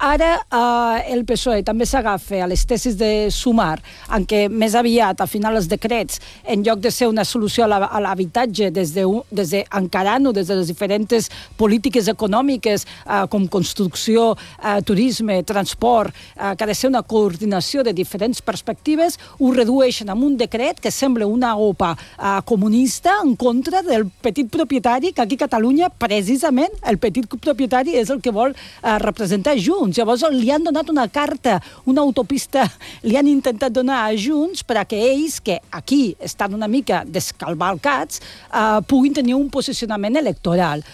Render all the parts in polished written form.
ara el PSOE també s'agafa a les tesis de Sumar, en què més aviat, al final, els decrets, en lloc de ser una solució a l'habitatge, encarant-ho des de les diferents polítiques econòmiques, com construcció, turisme, transport, que ha de ser una coordinació de diferents perspectives, ho redueixen en un decret que sembla una OPA comunista en contra del petit propietari, que aquí a Catalunya, precisament, el petit propietari és el que vol representar Junts. Llavors li han donat una carta, una autopista, li han intentat donar a Junts perquè ells, que aquí estan una mica descalvalcats, puguin tenir un posicionament electoral.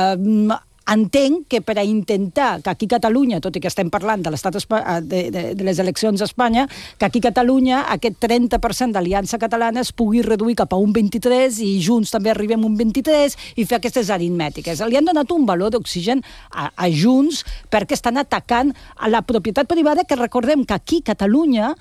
Entenc que per a intentar que aquí a Catalunya, tot i que estem parlant de les eleccions a Espanya, que aquí a Catalunya aquest 30% d'Aliança Catalana es pugui reduir cap a un 23% i Junts també arribem a un 23% i fer aquestes aritmètiques. Li han donat un valor d'oxigen a Junts perquè estan atacant a la propietat privada, que recordem que aquí a Catalunya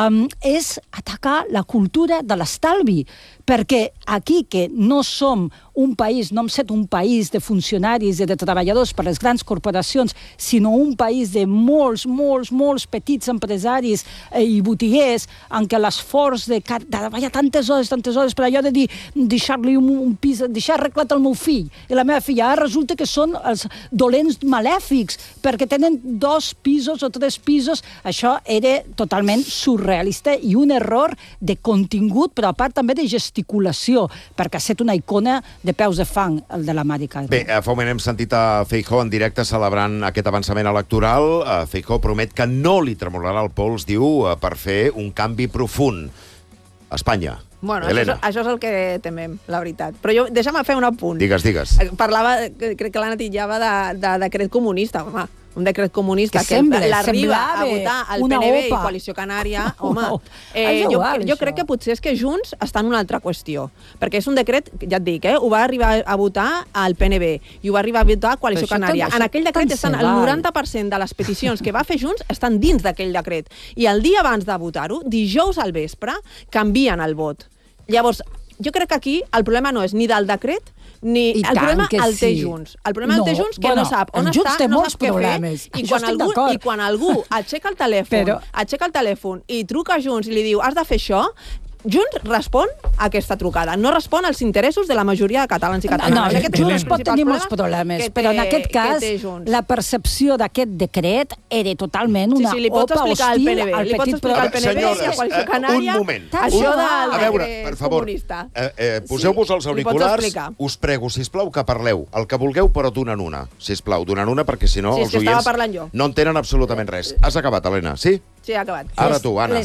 és atacar la cultura de l'estalvi, perquè aquí, que no som un país, no hem set un país de funcionaris i de treballadors per a les grans corporacions, sinó un país de molts petits empresaris i botiguers, en què l'esforç de treballar tantes hores per allò de dir, deixar-li un pis, deixar arreglat el meu fill i la meva filla, ara resulta que són els dolents malèfics, perquè tenen 2 pisos o 3 pisos. Això era totalment surrealista i un error de contingut, però a part també de gesticulació, perquè ha estat una icona de peus de fang, el de l'Amèrica. Bé, fa un moment hem sentit a Feijóo en directe celebrant aquest avançament electoral. Feijóo promet que no li tremolarà el pols, diu, per fer un canvi profund a Espanya. Bueno, això és el que temem, la veritat. Però deixa'm fer un apunt. Digues. Parlava, crec que l'Anna titllava de decret comunista, home. Un decret comunista que l'arriba a votar al PNV i Coalició Canària, home, jo crec que potser és que Junts està en una altra qüestió, perquè és un decret, ja et dic, ho va arribar a votar al PNV i ho va arribar a votar a Coalició Canària. En aquell decret estan el 90% de les peticions que va fer Junts estan dins d'aquell decret. I el dia abans de votar-ho, dijous al vespre, canvien el vot. Llavors, jo crec que aquí el problema no és ni del decret ni el problema el té Junts. El problema el té Junts que no sap on està, no sap què fer, i quan algú aixeca el telèfon i truca a Junts i li diu has de fer això, Junts respon a aquesta trucada, no respon als interessos de la majoria de catalans i catalanes. Junts pot tenir molts problemes, però en aquest cas la percepció d'aquest decret era totalment una OPA hostil al petit PNV i a Coalició Canària. Un moment. Això del decret comunista. Poseu-vos els auriculars, us prego, sisplau, que parleu. El que vulgueu, però donant una. Sisplau, donant una, perquè si no els oients no entenen absolutament res. Has acabat, Helena, sí? Sí, ha acabat. Ara tu, Anna.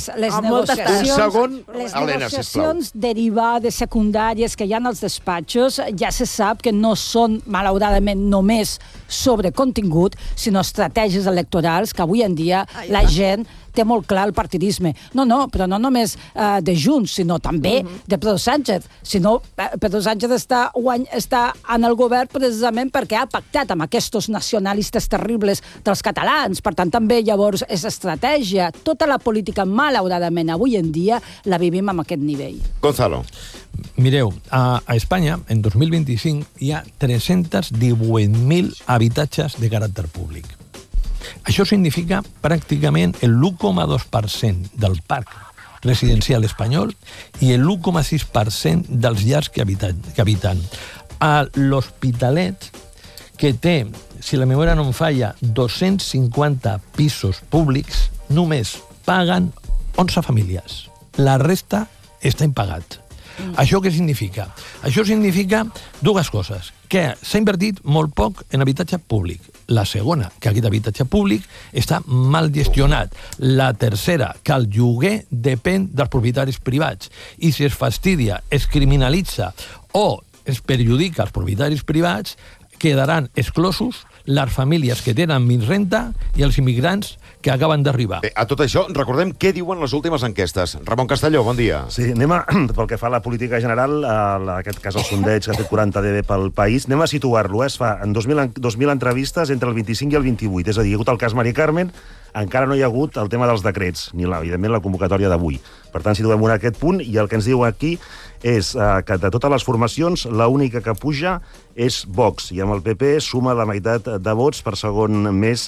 Les negociacions derivades secundàries que hi ha als despatxos ja se sap que no són, malauradament, només sobre contingut, sinó estratègies electorals que avui en dia la gent té molt clar el partidisme. No, però no només de Junts, sinó també de Pedro Sánchez. Pedro Sánchez està en el govern precisament perquè ha pactat amb aquests nacionalistes terribles dels catalans. Per tant, també llavors és estratègia. Tota la política, malauradament, avui en dia, la vivim amb aquest nivell. Gonzalo. Mireu, a Espanya, en 2025, hi ha 318.000 habitatges de caràcter públic. Això significa pràcticament el 1,2% del parc residencial espanyol i el 1,6% dels llars que habiten. A l'Hospitalet, que té, si la memòria no em falla, 250 pisos públics, només paguen 11 famílies. La resta està impagat. Això què significa? Això significa dues coses. Que s'ha invertit molt poc en habitatge públic. La segona, que aquest habitatge públic està mal gestionat. La tercera, que el lloguer depèn dels propietaris privats. I si es fastidia, es criminalitza o es perjudica als propietaris privats, quedaran exclosos les famílies que tenen menys renta i els immigrants que acaben d'arribar. Bé, a tot això, recordem què diuen les últimes enquestes. Ramon Castelló, bon dia. Sí, anem pel que fa a la política general, en aquest cas el sondeig que ha fet 40 DB pel país, anem a situar-lo. Es fa en 2.000 entrevistes entre el 25 i el 28, és a dir, hi ha hagut el cas Mari Carmen, encara no hi ha hagut el tema dels decrets, ni, evidentment, la convocatòria d'avui. Per tant, situem en aquest punt, i el que ens diu aquí és que de totes les formacions, l'única que puja és Vox, i amb el PP suma la meitat de vots per segon mes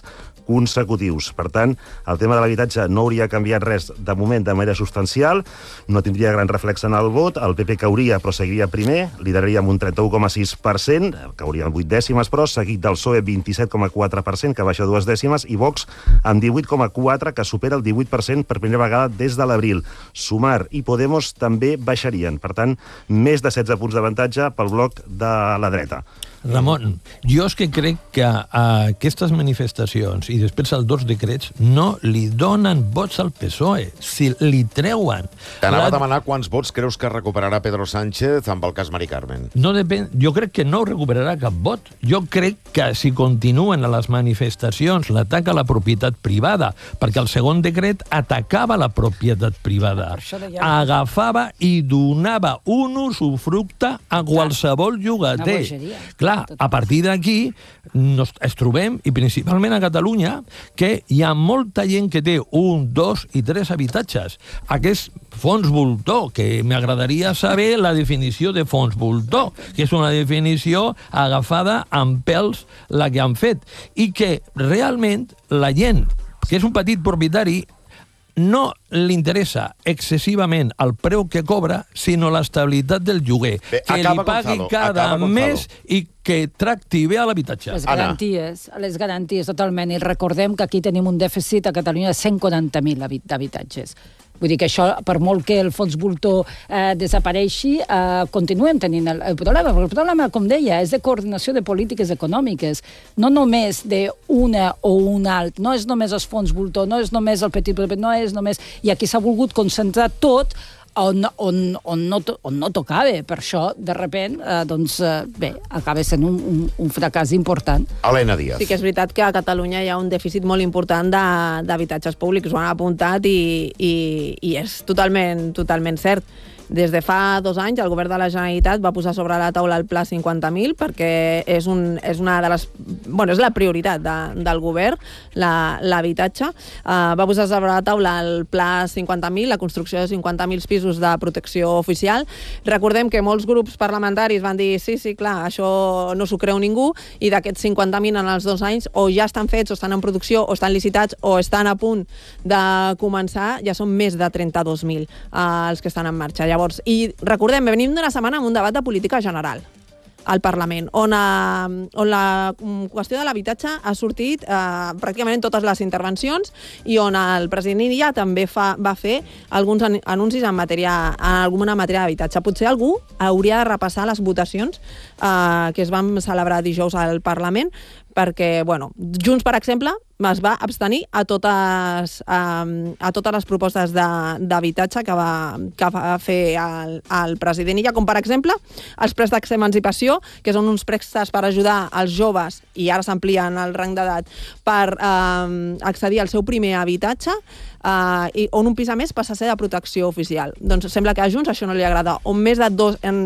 consecutius. Per tant, el tema de l'habitatge no hauria canviat res de moment de manera substancial, no tindria gran reflex en el vot, el PP cauria però seguiria primer, lideraria amb un 31,6%, cauria amb 8 dècimes però, seguit del PSOE 27,4%, que baixa 2 dècimes, i Vox amb 18,4%, que supera el 18% per primera vegada des de l'abril. Sumar i Podemos també baixarien, per tant, més de 16 punts d'avantatge pel bloc de la dreta. Ramon, jo és que crec que aquestes manifestacions i després els 2 decrets no li donen vots al PSOE, si li treuen. T'anava a demanar quants vots creus que recuperarà Pedro Sánchez amb el cas Mari Carmen. No depèn, jo crec que no recuperarà cap vot. Jo crec que si continuen a les manifestacions l'atac a la propietat privada, perquè el segon decret atacava la propietat privada, agafava i donava un usufructe a qualsevol llogater. Clar, a partir d'aquí ens trobem, i principalment a Catalunya, que hi ha molta gent que té 1, 2 i 3 habitatges. Aquest fons voltor, que m'agradaria saber la definició de fons voltor, que és una definició agafada amb pèls la que han fet, i que realment la gent que és un petit propietari no li interessa excessivament el preu que cobra, sinó l'estabilitat del lloguer. Que li pagui cada mes i que tracti bé a l'habitatge. Les garanties, totalment. I recordem que aquí tenim un dèficit a Catalunya de 140.000 d'habitatges. Vull dir que això, per molt que el fons voltor desapareixi, continuem tenint el problema. El problema, com deia, és de coordinació de polítiques econòmiques, no només d'una o un alt, no és només els fons voltor, no és només el petit, no és només... I aquí s'ha volgut concentrar tot on no tocava. Per això, de sobte, bé, acaba sent un fracàs important. Helena Díaz. Sí que és veritat que a Catalunya hi ha un dèficit molt important d'habitatges públics, ho han apuntat i és totalment cert. Des de fa 2 anys, el govern de la Generalitat va posar sobre la taula el Pla 50.000 perquè és una de les... Bueno, és la prioritat del govern, l'habitatge. Va posar sobre la taula el Pla 50.000, la construcció de 50.000 pisos de protecció oficial. Recordem que molts grups parlamentaris van dir sí, clar, això no s'ho creu ningú, i d'aquests 50.000 en els 2 anys o ja estan fets, o estan en producció, o estan licitats, o estan a punt de començar, ja són més de 32.000 els que estan en marxa. Llavors, i recordem, venim d'una setmana amb un debat de política general al Parlament, on la qüestió de l'habitatge ha sortit pràcticament en totes les intervencions i on el president Illa també va fer alguns anuncis en alguna matèria d'habitatge. Potser algú hauria de repassar les votacions que es van celebrar dijous al Parlament, perquè, bueno, Junts, per exemple, es va abstenir a totes les propostes d'habitatge que va fer el president Illa, com per exemple els préstecs d'emancipació, que són uns préstecs per ajudar els joves, i ara s'amplien el rang d'edat, per accedir al seu primer habitatge, on un pis a més passa a ser de protecció oficial. Doncs sembla que a Junts això no li agrada. On més de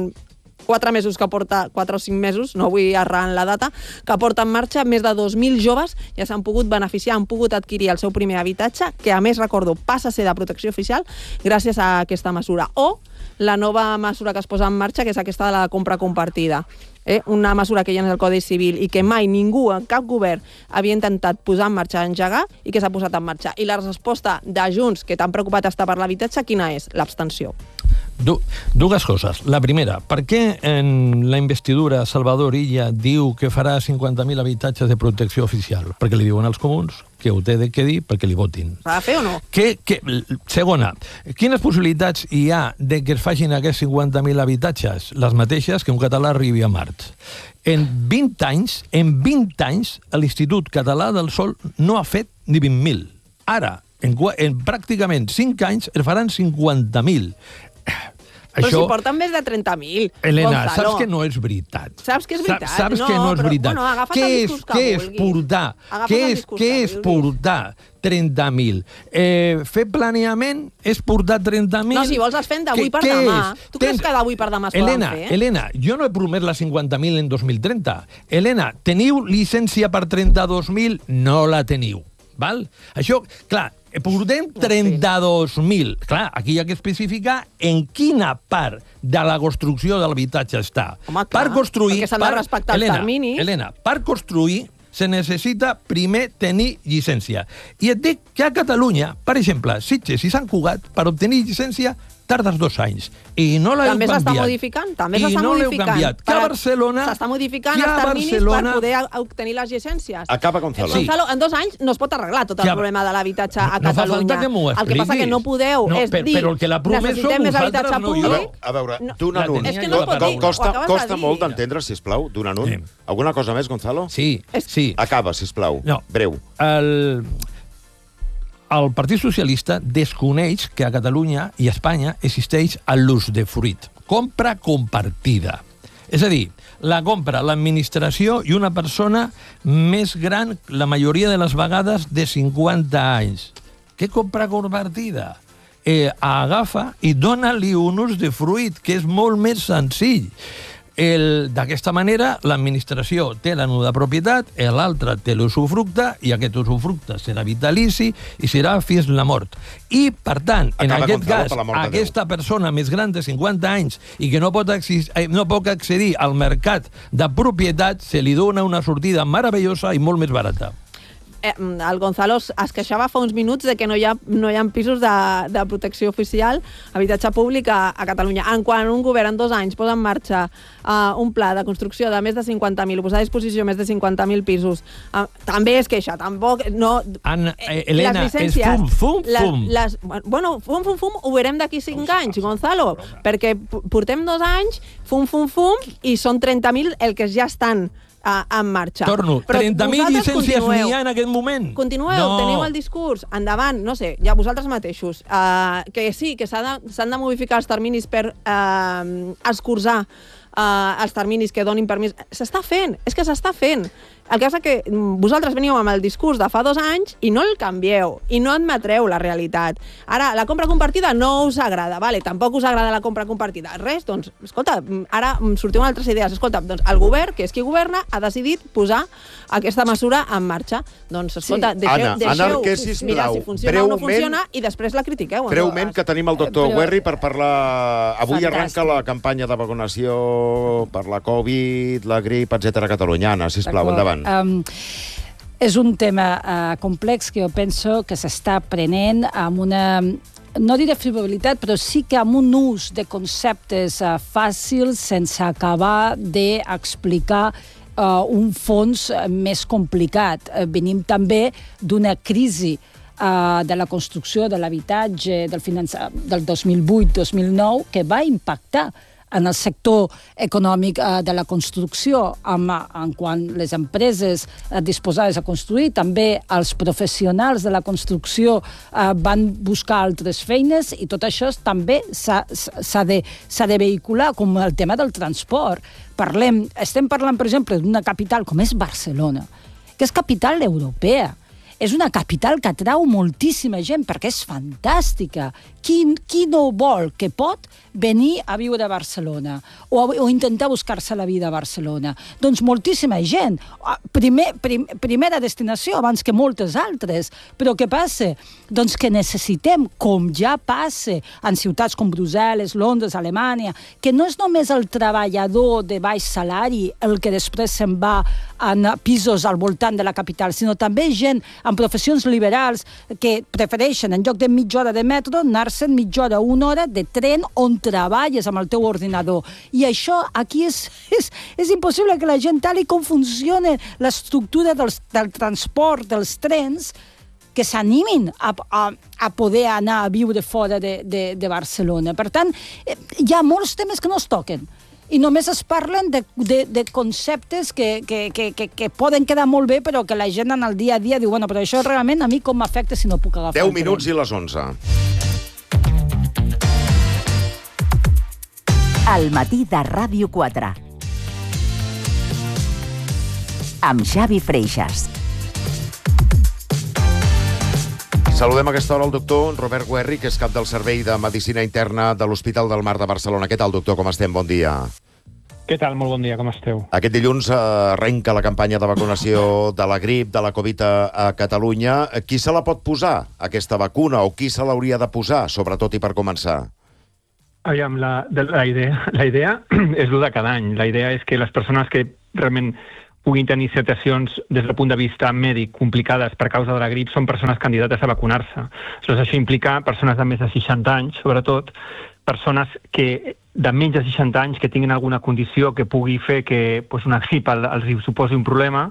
4 mesos que porta, 4 o 5 mesos, no vull errar en la data, que porta en marxa, més de 2.000 joves ja s'han pogut beneficiar, han pogut adquirir el seu primer habitatge, que a més, recordo, passa a ser de protecció oficial gràcies a aquesta mesura. O la nova mesura que es posa en marxa, que és aquesta de la compra compartida. Una mesura que hi ha en el Codi Civil i que mai ningú, en cap govern, havia intentat posar en marxa, engegar, i que s'ha posat en marxa. I la resposta de Junts, que tan preocupat està per l'habitatge, quina és? L'abstenció. Dues coses. La primera, per què en la investidura Salvador Illa diu que farà 50.000 habitatges de protecció oficial? Perquè li diuen als comuns que ho té que dir perquè li votin. S'ha de fer o no? Segona, quines possibilitats hi ha de que es facin aquests 50.000 habitatges? Les mateixes que un català arribi a Mart. En 20 anys, l'Institut Català del Sòl no ha fet ni 20.000. Ara, en pràcticament 5 anys, es faran 50.000. Però si porten més de 30.000. Helena, saps que no és veritat. Saps que és veritat? Saps que no és veritat. Bueno, agafa't el discurs que vulguis. Què és portar 30.000? Fer planeament és portar 30.000? No, si vols els fem d'avui per demà. Tu creus que d'avui per demà es poden fer? Helena, jo no he promès les 50.000 en 2030. Helena, teniu llicència per 32.000? No la teniu. Val? Això, clar, portem 32.000. Clar, aquí hi ha que especificar en quina part de la construcció de l'habitatge està. Home, clar, perquè s'han de respectar els terminis. Helena, per construir se necessita primer tenir llicència. I et dic que a Catalunya, per exemple, Sitges i Sant Cugat, per obtenir llicència tardes 2 anys. I no l'heu canviat. També s'està modificant. També s'està modificant. Que a Barcelona... S'està modificant els terminis per poder obtenir les llicències. Acaba, Gonzalo. Gonzalo, en 2 anys no es pot arreglar tot el problema de l'habitatge a Catalunya. No fa falta que m'ho expliquis. El que passa que no podeu és dir necessitem més habitatge públic. A veure, d'un en un. És que no es pot dir. Costa molt d'entendre, sisplau, d'un en un. Alguna cosa més, Gonzalo? Sí. Acaba, sisplau. Breu. El Partit Socialista desconeix que a Catalunya i a Espanya existeix l'usdefruit, compra compartida. És a dir, la compra l'administració i una persona més gran, la majoria de les vegades, de 50 anys. Què compra compartida? Agafa i dona-li un usdefruit, que és molt més senzill. D'aquesta manera, l'administració té la nul·la propietat, l'altre té l'usufructe, i aquest usufructe serà vitalici i serà fins la mort. I, per tant, en aquest cas, aquesta persona més gran de 50 anys i que no pot accedir al mercat de propietat, se li dona una sortida meravellosa i molt més barata. El Gonzalo es queixava fa uns minuts de que no hi ha pisos de protecció oficial, habitatge públic a Catalunya. Quan un govern en 2 anys posa en marxa un pla de construcció de més de 50.000, posar a disposició més de 50.000 pisos, també es queixa, tampoc... Helena, és fum. Bueno, fum, ho veurem d'aquí 5 anys, Gonzalo, perquè portem 2 anys, fum, i són 30.000 el que ja estan en marxa. Torno, 30.000 llicències n'hi ha en aquest moment. Continueu, teniu el discurs, endavant, no sé, ja vosaltres mateixos, que sí, que s'han de modificar els terminis per escurçar els terminis que donin permís. S'està fent, és que s'està fent. El que passa que vosaltres veniu amb el discurs de fa 2 anys i no el canvieu, i no admetreu la realitat. Ara, la compra compartida no us agrada, vale, tampoc us agrada la compra compartida. Res, doncs, escolta, ara sortiu amb altres idees. Escolta, doncs el govern, que és qui governa, ha decidit posar aquesta mesura en marxa. Doncs, escolta, deixeu mirar si funciona o no funciona i després la critiqueu. Breument, que tenim el doctor Werri per parlar... Avui arrenca la campanya de vacunació per la Covid, la grip, etc. a Catalunya. Anna, sisplau, endavant. És un tema complex que jo penso que s'està prenent amb una, no diré frivolitat, però sí que amb un ús de conceptes fàcils sense acabar d'explicar un fons més complicat. Venim també d'una crisi de la construcció de l'habitatge del 2008-2009 que va impactar en el sector econòmic de la construcció, en quant les empreses disposades a construir, també els professionals de la construcció van buscar altres feines, i tot això també s'ha de vehicular, com el tema del transport. Estem parlant, per exemple, d'una capital com és Barcelona, que és capital europea. És una capital que atrau moltíssima gent perquè és fantàstica. Qui no vol, que pot, venir a viure a Barcelona o intentar buscar-se la vida a Barcelona? Doncs moltíssima gent. Primera destinació abans que moltes altres. Però què passa? Doncs que necessitem, com ja passa en ciutats com Brussel·les, Londres, Alemanya, que no és només el treballador de baix salari el que després se'n va en pisos al voltant de la capital, sinó també gent en professions liberals que prefereixen, en lloc de mitja hora de metro, anar-se'n mitja hora, 1 hora de tren on treballes amb el teu ordinador. I això aquí és impossible que la gent, tal com funciona l'estructura del transport, dels trens, que s'animin a poder anar a viure fora de Barcelona. Per tant, hi ha molts temes que no es toquen. I només es parlen de conceptes que poden quedar molt bé, però que la gent en el dia a dia diu, bueno, però això realment a mi com m'afecta si no puc agafar 10 minuts i les 11. Al matí de Ràdio 4. Amb Xavi Freixas. Saludem a aquesta hora el doctor Robert Werri, que és cap del Servei de Medicina Interna de l'Hospital del Mar de Barcelona. Què tal, doctor? Com estem? Bon dia. Què tal? Molt bon dia, com esteu? Aquest dilluns arrenca la campanya de vacunació de la grip, de la Covid a Catalunya. Qui se la pot posar, aquesta vacuna, o qui se l'hauria de posar, sobretot i per començar? Aviam, la idea és el de cada any. La idea és que les persones que realment puguin tenir situacions des del punt de vista mèdic complicades per causa de la grip són persones candidates a vacunar-se. Aleshores, això implica persones de més de 60 anys, sobretot, persones que de menys de 60 anys que tinguin alguna condició que pugui fer que una grip els suposi un problema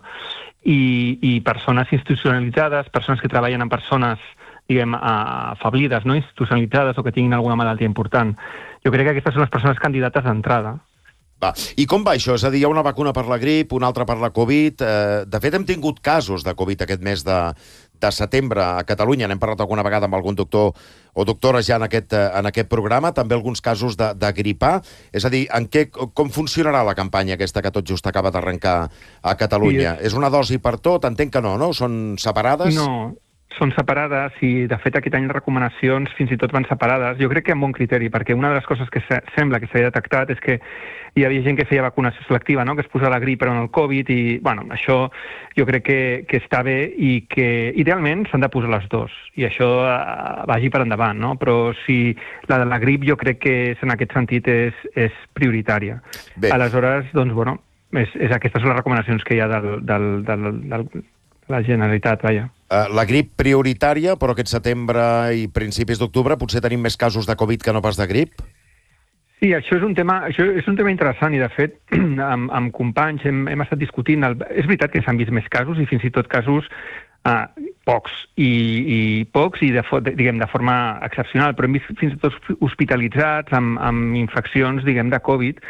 i persones institucionalitzades, persones que treballen amb persones diguem, afeblides, no institucionalitzades o que tinguin alguna malaltia important. Jo crec que aquestes són les persones candidates d'entrada. Va. I com va això? És a dir, hi ha una vacuna per la grip, una altra per la Covid. De fet, hem tingut casos de Covid aquest mes de setembre a Catalunya. N'hem parlat alguna vegada amb algun doctor o doctora ja en aquest programa. També alguns casos de gripar. És a dir, com funcionarà la campanya aquesta que tot just acaba d'arrencar a Catalunya? Sí. És una dosi per tot? Entenc que no? Són separades? No, són separades i, de fet, aquest any les recomanacions fins i tot van separades. Jo crec que amb bon criteri, perquè una de les coses que sembla que s'havia detectat és que hi havia gent que feia vacunació selectiva, no? Que es posava la grip però en el Covid, i això jo crec que està bé i que idealment s'han de posar les dues, i això vagi per endavant, no? Però si la de la grip jo crec que en aquest sentit és prioritària. Bé. Aleshores, doncs, aquestes són les recomanacions que hi ha de la Generalitat, vaja. La grip prioritària, però aquest setembre i principis d'octubre potser tenim més casos de Covid que no pas de grip? Sí, això és un tema interessant i, de fet, amb companys hem estat discutint. És veritat que s'han vist més casos i fins i tot casos pocs i diguem, de forma excepcional, però hem vist fins i tot hospitalitzats amb infeccions, diguem, de Covid,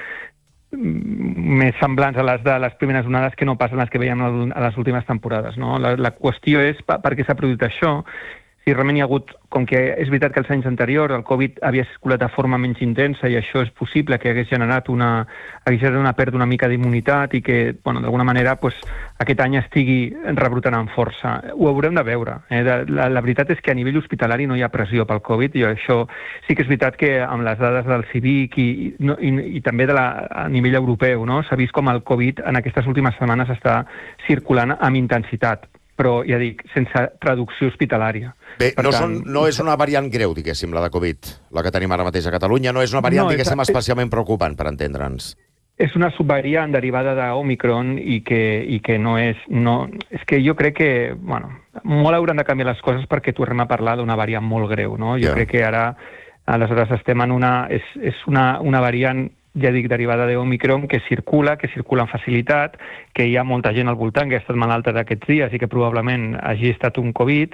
més semblants a les de les primeres onades que no passen les que veiem a les últimes temporades, no? La qüestió és per què s'ha produït això. Si realment hi ha hagut, com que és veritat que els anys anteriors el Covid havia circulat de forma menys intensa i això és possible que hagués generat una pèrdua una mica d'immunitat i que, d'alguna manera, aquest any estigui rebrotant amb força. Ho haurem de veure. La veritat és que a nivell hospitalari no hi ha pressió pel Covid, i això sí que és veritat que amb les dades del CIVIC i també a nivell europeu, no? S'ha vist com el Covid en aquestes últimes setmanes està circulant amb intensitat, però, ja dic, sense traducció hospitalària. Bé, no és una variant greu, diguéssim, la de Covid, la que tenim ara mateix a Catalunya. No és una variant, diguéssim, especialment preocupant, per entendre'ns. És una subvariant derivada d'Omicron i que no és... És que jo crec que, molt hauran de canviar les coses perquè tornem a parlar d'una variant molt greu, no? Jo crec que ara, aleshores, estem en és una variant, ja dic, derivada d'Omicron, que circula amb facilitat, que hi ha molta gent al voltant que ha estat malalta d'aquests dies i que probablement hagi estat un Covid,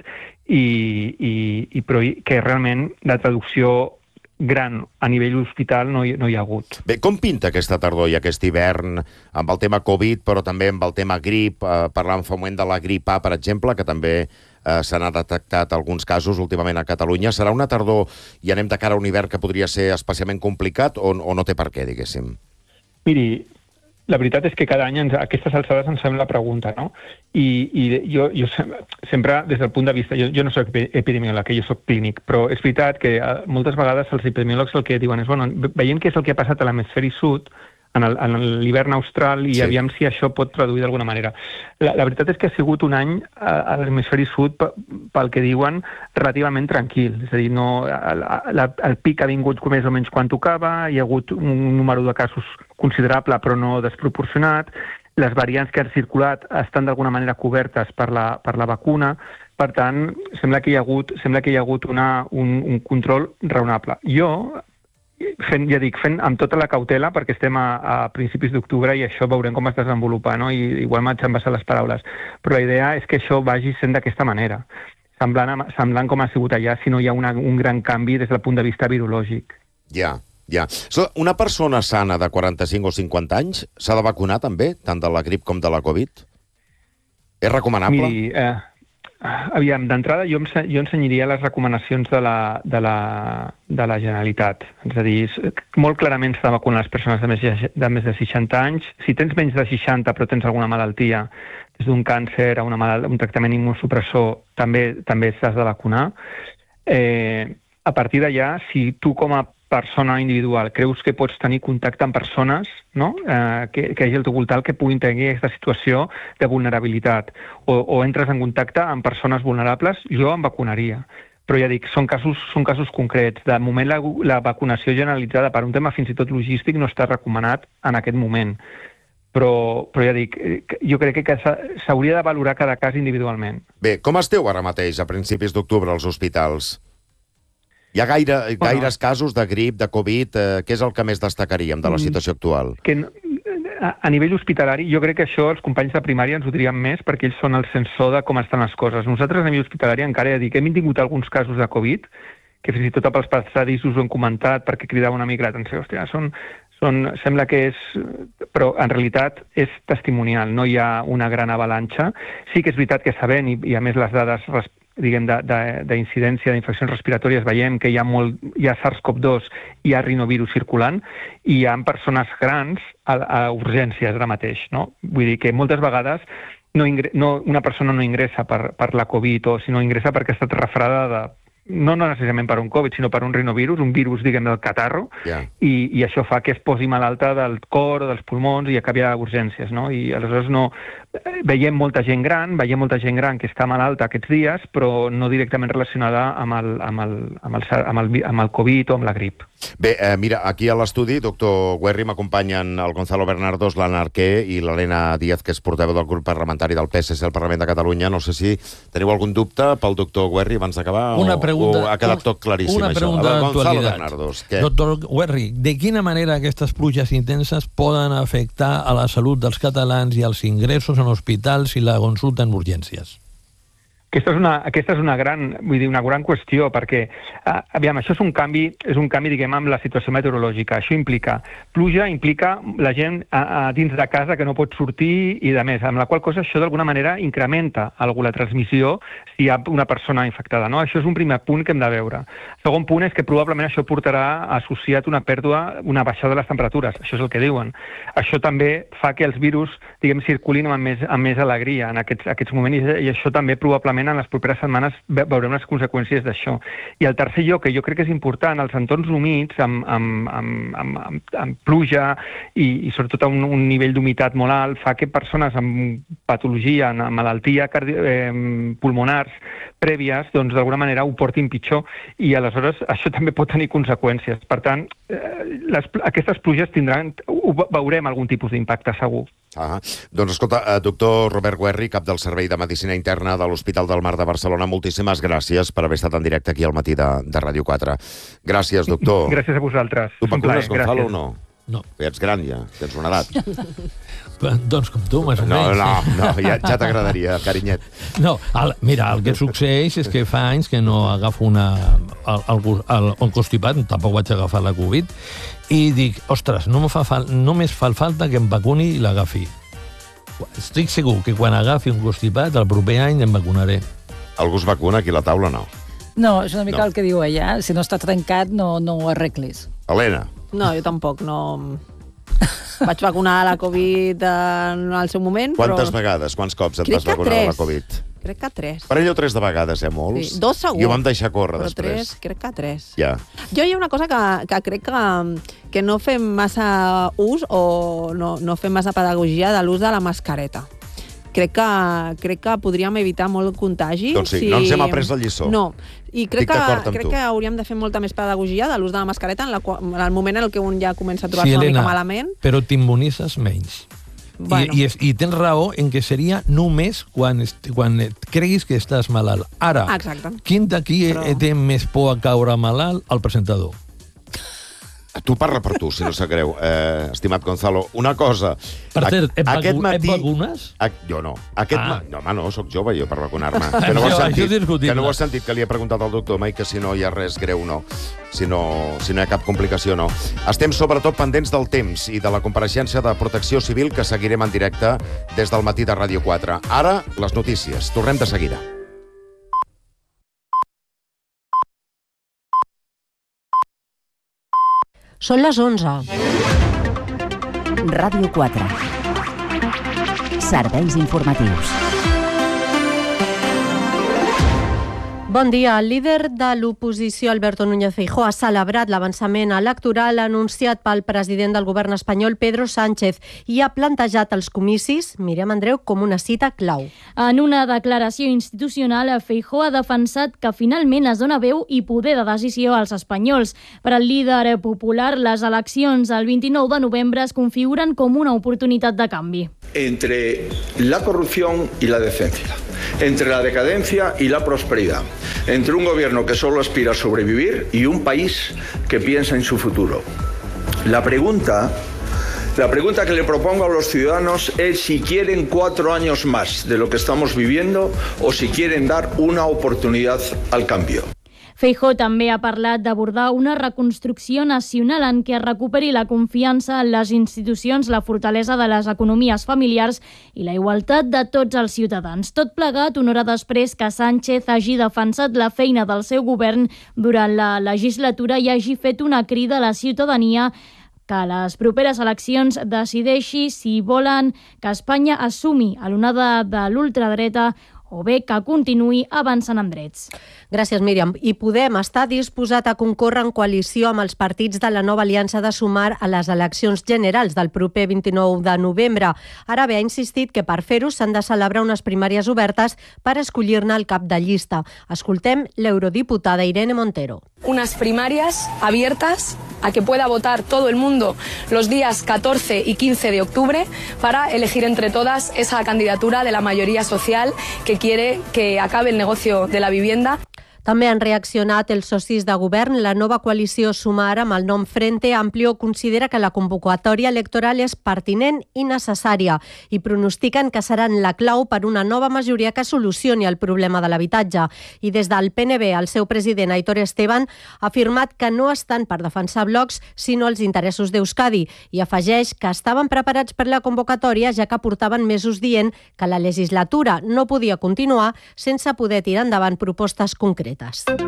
però que realment la traducció gran a nivell hospital no hi ha hagut. Bé, com pinta aquesta tardor i aquest hivern amb el tema Covid, però també amb el tema grip? Parlàvem fa un moment de la grip A, per exemple, que també se n'ha detectat alguns casos últimament a Catalunya. Serà una tardor i anem de cara a un hivern que podria ser especialment complicat o no té per què, diguéssim? Miri, la veritat és que cada any a aquestes alçades ens fem la pregunta, no? I jo sempre, des del punt de vista... Jo no soc epidemiòleg, jo soc clínic, però és veritat que moltes vegades els epidemiòlegs el que diuen és veiem què és el que ha passat a l'hemisferi sud, en l'hivern austral, i aviam si això pot traduir d'alguna manera. La veritat és que ha sigut un any a l'hemisferi sud, pel que diuen, relativament tranquil. És a dir, el pic ha vingut més o menys quan tocava, hi ha hagut un número de casos considerable però no desproporcionat, les variants que han circulat estan d'alguna manera cobertes per la vacuna, per tant, sembla que hi ha hagut un control raonable. Jo, fent amb tota la cautela, perquè estem a principis d'octubre i això veurem com es desenvolupa, no? I igual m'haig envasat les paraules, però la idea és que això vagi sent d'aquesta manera, semblant com ha sigut allà, si no hi ha un gran canvi des del punt de vista virològic. Ja. Una persona sana de 45 o 50 anys s'ha de vacunar també, tant de la grip com de la Covid? És recomanable? Miri, aviam, d'entrada jo ensenyaria les recomanacions de la Generalitat. És a dir, molt clarament s'ha de vacunar les persones de més de 60 anys. Si tens menys de 60 però tens alguna malaltia, des d'un càncer a un tractament immunosupressor, també s'has de vacunar. A partir d'allà, si tu com a persona individual creus que pots tenir contacte amb persones, no? Que hi hagi al teu voltant que puguin tenir aquesta situació de vulnerabilitat, o entres en contacte amb persones vulnerables, jo em vacunaria. Però ja dic, són casos concrets. De moment la vacunació generalitzada per un tema fins i tot logístic no està recomanat en aquest moment. però ja dic, jo crec que s'hauria de valorar cada cas individualment. Bé, com esteu ara mateix, a principis d'octubre, als hospitals? Hi ha gaires casos de grip, de Covid? Què és el que més destacaríem de la situació actual? A nivell hospitalari, jo crec que això els companys de primària ens ho dirien més perquè ells són el sensor de com estan les coses. Nosaltres a nivell hospitalari encara he de dir que hem tingut alguns casos de Covid, que fins i tot pels passadissos ho hem comentat perquè cridava una mica l'atenció. Hòstia, sembla que és... Però en realitat és testimonial, no hi ha una gran avalanxa. Sí que és veritat que sabem, i a més les dades d'incidència d'infeccions respiratòries veiem que hi ha SARS-CoV-2, hi ha rinovirus circulant i hi ha persones grans a urgències ara mateix, no? Vull dir que moltes vegades una persona no ingressa per la Covid o si no ingressa perquè ha estat refredada no necessàriament per un Covid, sinó per un rinovirus, un virus, diguem, del catarro, i això fa que es posi malalta del cor o dels pulmons i acabi a urgències, no? I aleshores veiem molta gent gran que està malalta aquests dies, però no directament relacionada amb el Covid o amb la grip. Bé, mira, aquí a l'estudi, doctor Güerri, m'acompanyen el Gonzalo Bernardos, l'Anna Arquer i l'Helena Díaz, que és portaveu del grup parlamentari del PSC al Parlament de Catalunya. No sé si teniu algun dubte pel doctor Güerri abans d'acabar o ha quedat tot claríssim, una això. Pregunta Gonzalo Bernardos. Doctor Güerri, de quina manera aquestes pluges intenses poden afectar a la salut dels catalans i els ingressos en hospitals i la consulta en urgències? Aquesta és una gran qüestió, perquè, aviam, això és un canvi, diguem, amb la situació meteorològica. Això pluja implica la gent dins de casa que no pot sortir i de més, amb la qual cosa això d'alguna manera incrementa la transmissió si hi ha una persona infectada, no? Això és un primer punt que hem de veure. El segon punt és que probablement això portarà associat una baixada de les temperatures, això és el que diuen. Això també fa que els virus, diguem, circulin amb més alegria en aquests moments i això també probablement en les properes setmanes veurem les conseqüències d'això. I el tercer lloc, que jo crec que és important, els entorns humits, amb pluja i sobretot amb un nivell d'humitat molt alt, fa que persones amb patologia, amb malaltia pulmonars prèvies, doncs d'alguna manera ho portin pitjor i aleshores això també pot tenir conseqüències. Per tant, aquestes pluges veurem algun tipus d'impacte segur. Doncs escolta, doctor Robert Güerri, cap del Servei de Medicina Interna de l'Hospital del Mar de Barcelona, moltíssimes gràcies per haver estat en directe aquí al matí de Ràdio 4. Gràcies, doctor. Gràcies a vosaltres. Tu vacunes, Gonzalo, o no? No. Ets gran ja, tens una edat. Doncs com tu, més o menys. No, ja t'agradaria, carinyet. No, mira, el que succeeix és que fa anys que no agafo el constipat, tampoc vaig agafar la Covid, i dic, ostres, només fa falta que em vacuni i l'agafi. Estic segur que quan agafi un constipat, el proper any em vacunaré. Algú es vacuna aquí a la taula o no? No, és una mica el que diu ella. Si no està trencat, no ho arreglis. Helena? No, jo tampoc, no... Vaig vacunar la Covid en el seu moment, Quantes vegades, quants cops et vas vacunar la Covid? Crec que 3. Parell o 3 de vegades, molts? Sí, 2 segur. I ho vam deixar córrer però després. 3, crec que 3. Ja. Jo hi ha una cosa que crec que no fem massa ús o no fem massa pedagogia de l'ús de la mascareta. Crec que podríem evitar molt contagi. Doncs sí, no ens hem après la lliçó. No, i crec que hauríem de fer molta més pedagogia de l'ús de la mascareta en el moment en què un ja comença a trobar-se una mica malament. Però t'immunitzes menys. Bueno. I tens raó en que seria només quan creguis que estàs malalt. Ara, quin d'aquí té més por a caure malalt? El presentador. Tu parla per tu, si no sap greu, estimat Gonzalo. Una cosa... Per cert, et vacunes? Jo no. No, home, no, soc jove jo per vacunar-me. Que no ho has sentit, que li he preguntat al doctor mai que si no hi ha res greu, no. Si no hi ha cap complicació, no. Estem sobretot pendents del temps i de la compareixença de Protecció Civil que seguirem en directe des del matí de Ràdio 4. Ara, les notícies. Tornem de seguida. Són les 11. Ràdio 4. Serveis informatius. Bon dia. El líder de l'oposició, Alberto Núñez Feijóo, ha celebrat l'avançament electoral anunciat pel president del govern espanyol, Pedro Sánchez, i ha plantejat els comicis, Míriam Andreu, com una cita clau. En una declaració institucional, Feijóo ha defensat que finalment es dona veu i poder de decisió als espanyols. Per al líder popular, les eleccions el 29 de novembre es configuren com una oportunitat de canvi. Entre la corrupción y la decencia, entre la decadencia y la prosperidad, entre un gobierno que solo aspira a sobrevivir y un país que piensa en su futuro. La pregunta que le propongo a los ciudadanos es si quieren 4 años más de lo que estamos viviendo o si quieren dar una oportunidad al cambio. Feijóo també ha parlat d'abordar una reconstrucció nacional en què es recuperi la confiança en les institucions, la fortalesa de les economies familiars i la igualtat de tots els ciutadans. Tot plegat una hora després que Sánchez hagi defensat la feina del seu govern durant la legislatura i hagi fet una crida a la ciutadania que a les properes eleccions decideixi si volen que Espanya assumi a l'onada de l'ultradreta o bé que continuï avançant amb drets. Gràcies, Míriam. I Podem està disposat a concórrer en coalició amb els partits de la nova aliança de Sumar a les eleccions generals del proper 29 de novembre. Ara bé, ha insistit que per fer-ho s'han de celebrar unes primàries obertes per escollir-ne el cap de llista. Escoltem l'eurodiputada Irene Montero. Unas primarias abiertas a que pueda votar todo el mundo los días 14 y 15 de octubre para elegir entre todas esa candidatura de la mayoría social que quiere que acabe el negocio de la vivienda. També han reaccionat els socis de govern. La nova coalició Sumar, amb el nom Frente Amplio, considera que la convocatòria electoral és pertinent i necessària i pronostiquen que seran la clau per una nova majoria que solucioni el problema de l'habitatge. I des del PNB, el seu president, Aitor Esteban, ha afirmat que no estan per defensar blocs, sinó els interessos d'Euskadi, i afegeix que estaven preparats per la convocatòria, ja que portaven mesos dient que la legislatura no podia continuar sense poder tirar endavant propostes concretes.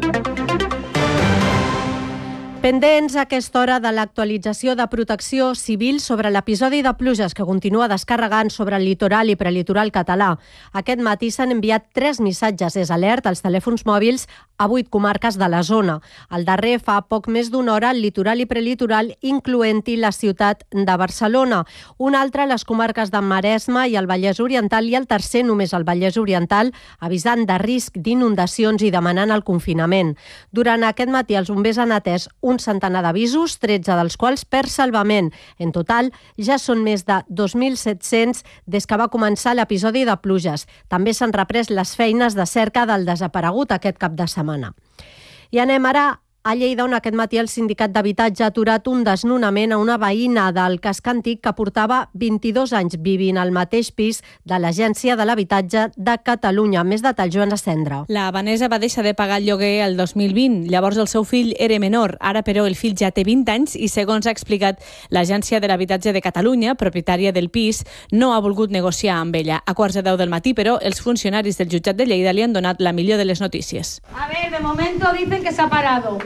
Pendents a aquesta hora de l'actualització de Protecció Civil sobre l'episodi de pluges que continua descarregant sobre el litoral i prelitoral català. Aquest matí s'han enviat 3 missatges d'alert als telèfons mòbils a 8 comarques de la zona. El darrer fa poc més d'una hora al litoral i prelitoral, incloent-hi la ciutat de Barcelona. Un altre a les comarques de Maresme i el Vallès Oriental, i el tercer només al Vallès Oriental, avisant de risc d'inundacions i demanant el confinament. Durant aquest matí els bombers han atès un centenar d'avisos, 13 dels quals per salvament. En total, ja són més de 2.700 des que va començar l'episodi de pluges. També s'han reprès les feines de cerca del desaparegut aquest cap de setmana. I anem ara a Lleida, on aquest matí el Sindicat d'Habitatge ha aturat un desnonament a una veïna del casc antic que portava 22 anys vivint al mateix pis de l'Agència de l'Habitatge de Catalunya. Més detalls, Joana Cendra. La Vanessa va deixar de pagar el lloguer el 2020. Llavors el seu fill era menor. Ara, però, el fill ja té 20 anys i, segons ha explicat l'Agència de l'Habitatge de Catalunya, propietària del pis, no ha volgut negociar amb ella. A 9:15 del matí, però, els funcionaris del jutjat de Lleida li han donat la millor de les notícies. A ver, de momento dicen que se ha parado.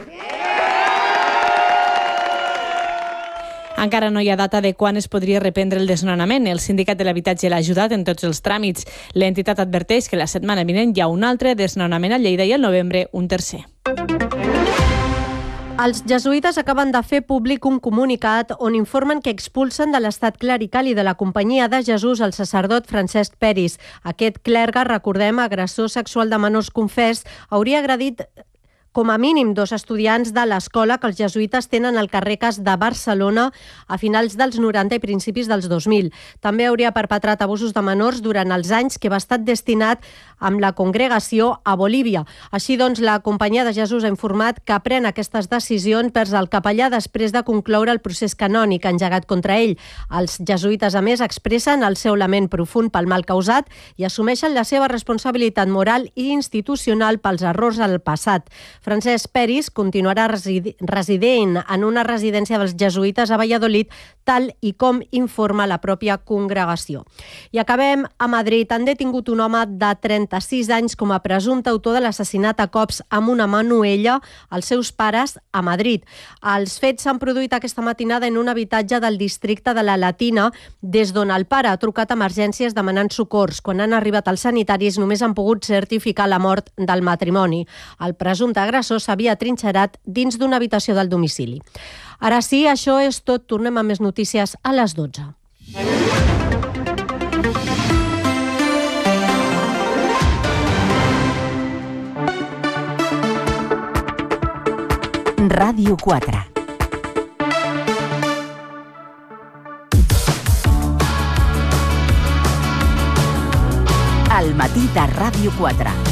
Encara no hi ha data de quan es podria reprendre el desnonament. El Sindicat de l'Habitatge l'ha ajudat en tots els tràmits. L'entitat adverteix que la setmana vinent hi ha un altre desnonament a Lleida i al novembre un tercer. Els jesuïtes acaben de fer públic un comunicat on informen que expulsen de l'estat clerical i de la Companyia de Jesús el sacerdot Francesc Peris. Aquest clergue, recordem, agressor sexual de menors confés, hauria agredit com a mínim 2 estudiants de l'escola que els jesuïtes tenen al carrer Cas de Barcelona a finals dels 90 i principis dels 2000. També hauria perpetrat abusos de menors durant els anys que va estar destinat amb la congregació a Bolívia. Així doncs, la Companyia de Jesús ha informat que pren aquestes decisions per el capellà després de concloure el procés canònic engegat contra ell. Els jesuïtes, a més, expressen el seu lament profund pel mal causat i assumeixen la seva responsabilitat moral i institucional pels errors del passat. Francesc Peris continuarà residint en una residència dels jesuïtes a Valladolid, tal i com informa la pròpia congregació. I acabem a Madrid. Han detingut un home de 46 anys, com a presumpte autor de l'assassinat a cops amb una manuella als seus pares a Madrid. Els fets s'han produït aquesta matinada en un habitatge del districte de la Latina, des d'on el pare ha trucat a emergències demanant socors. Quan han arribat els sanitaris només han pogut certificar la mort del matrimoni. El presumpte agressor s'havia trinxerat dins d'una habitació del domicili. Ara sí, això és tot. Tornem a més notícies a les 12. Ràdio 4. El matí de Ràdio 4.